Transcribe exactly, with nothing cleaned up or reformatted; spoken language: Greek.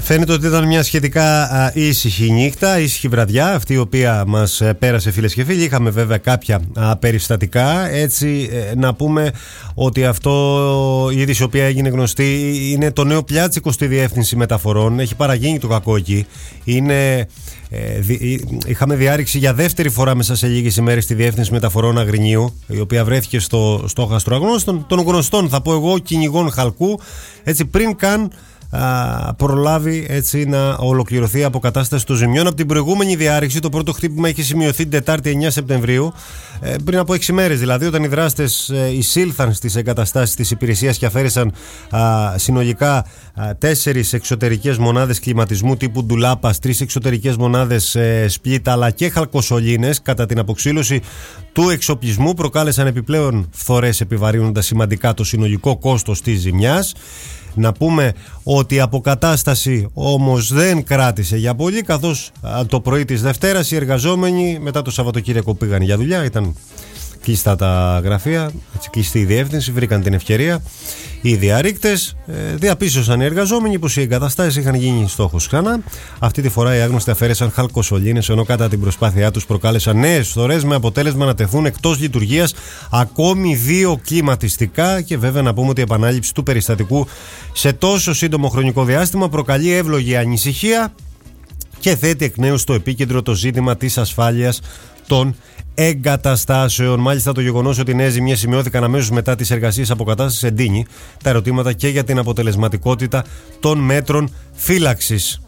Φαίνεται ότι ήταν μια σχετικά α, ήσυχη νύχτα, ήσυχη βραδιά, αυτή η οποία μας ε, πέρασε, φίλες και φίλοι. Είχαμε βέβαια κάποια α, περιστατικά. Έτσι, ε, να πούμε ότι αυτό, η είδηση η οποία έγινε γνωστή, είναι το νέο πλιάτσικο στη Διεύθυνση Μεταφορών. Έχει παραγίνει το κακό εκεί. Είναι... Ε, δι, είχαμε διάρρηξη για δεύτερη φορά μέσα σε λίγες ημέρες στη Διεύθυνση Μεταφορών Αγρινίου, η οποία βρέθηκε στο στόχαστρο αγνώστων, των γνωστών, θα πω εγώ, κυνηγών χαλκού, έτσι, πριν καν α, προλάβει έτσι να ολοκληρωθεί η αποκατάσταση των ζημιών. Από την προηγούμενη διάρρηξη, το πρώτο χτύπημα είχε σημειωθεί την Τετάρτη εννιά Σεπτεμβρίου, ε, πριν από έξι μέρες δηλαδή, όταν οι δράστες ε, εισήλθαν στις εγκαταστάσεις της υπηρεσίας και αφαίρεσαν α, συνολικά τέσσερις εξωτερικές μονάδες κλιματισμού τύπου ντουλάπας, τρεις εξωτερικές μονάδες ε, σπλίτα αλλά και χαλκοσωλήνες. Κατά την αποξήλωση του εξοπλισμού προκάλεσαν επιπλέον φθορές, επιβαρύνοντας σημαντικά το συνολικό κόστος της ζημιάς. Να πούμε ότι η αποκατάσταση όμως δεν κράτησε για πολύ, καθώς το πρωί της Δευτέρας οι εργαζόμενοι μετά το Σαββατοκύριακο πήγαν για δουλειά, ήταν κλειστά τα γραφεία, έτσι, κλειστή η διεύθυνση, βρήκαν την ευκαιρία οι διαρρήκτες, ε, διαπίστωσαν οι εργαζόμενοι πως οι εγκαταστάσεις είχαν γίνει στόχος ξανά. Αυτή τη φορά οι άγνωστοι αφαίρεσαν χαλκοσωλήνες, ενώ κατά την προσπάθειά τους προκάλεσαν νέες φθορές, με αποτέλεσμα να τεθούν εκτός λειτουργίας ακόμη δύο κλιματιστικά. Και βέβαια να πούμε ότι η επανάληψη του περιστατικού σε τόσο σύντομο χρονικό διάστημα προκαλεί εύλογη ανησυχία και θέτει εκ νέου στο επίκεντρο το ζήτημα της ασφάλειας των εγκαταστάσεων. Μάλιστα, το γεγονός ότι νέες ζημιές σημειώθηκαν αμέσως μετά τις εργασίες αποκατάστασης εντείνει τα ερωτήματα και για την αποτελεσματικότητα των μέτρων φύλαξης.